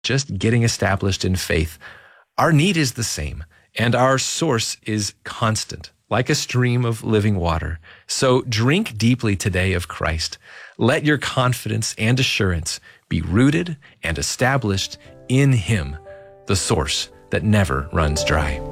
just getting established in faith. Our need is the same, and our source is constant, like a stream of living water. So drink deeply today of Christ. Let your confidence and assurance be rooted and established in Him, the source that never runs dry.